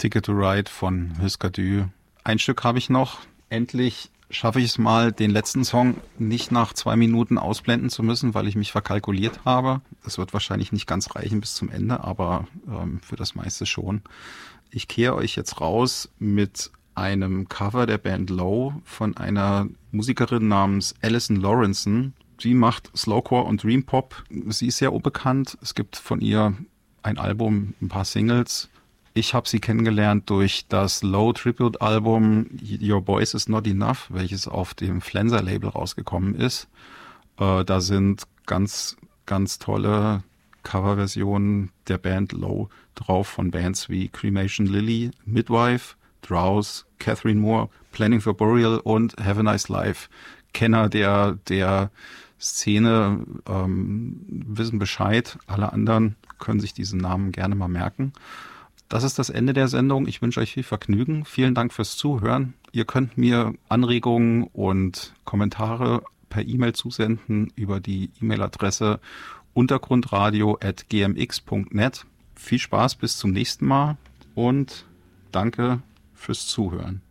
Ticket to Ride von Husker Du. Ein Stück habe ich noch. Endlich schaffe ich es mal, den letzten Song nicht nach 2 Minuten ausblenden zu müssen, weil ich mich verkalkuliert habe. Das wird wahrscheinlich nicht ganz reichen bis zum Ende, aber für das meiste schon. Ich kehre euch jetzt raus mit einem Cover der Band Low von einer Musikerin namens Alison Lawrenson. Sie macht Slowcore und Dream Pop. Sie ist sehr unbekannt. Es gibt von ihr ein Album, ein paar Singles. Ich habe sie kennengelernt durch das Low Tribute Album Your Voice Is Not Enough, welches auf dem Flenser Label rausgekommen ist. Da sind ganz, ganz tolle Coverversionen der Band Low drauf von Bands wie Cremation Lily, Midwife, Drowse, Catherine Moore, Planning for Burial und Have a Nice Life. Kenner der Szene wissen Bescheid. Alle anderen können sich diesen Namen gerne mal merken. Das ist das Ende der Sendung. Ich wünsche euch viel Vergnügen. Vielen Dank fürs Zuhören. Ihr könnt mir Anregungen und Kommentare per E-Mail zusenden über die E-Mail-Adresse untergrundradio@gmx.net. Viel Spaß bis zum nächsten Mal und danke fürs Zuhören.